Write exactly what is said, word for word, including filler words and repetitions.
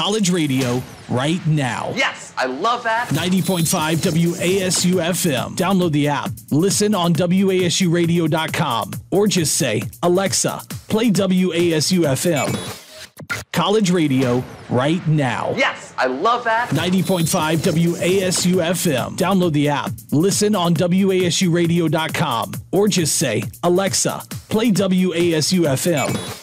college radio right now. Yes, I love that. ninety point five W A S U F M. Download the app. Listen on W A S U radio dot com or just say, Alexa, play W A S U F M. College radio right now. Yes, I love that. ninety point five W A S U F M. Download the app. Listen on W A S U radio dot com or just say, Alexa, play W A S U F M.